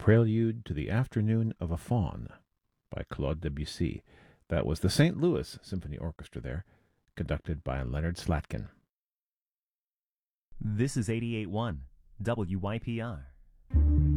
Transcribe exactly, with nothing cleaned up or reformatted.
Prelude to the Afternoon of a Faun by Claude Debussy. That was the Saint Louis Symphony Orchestra there, conducted by Leonard Slatkin. This is eighty-eight point one W Y P R.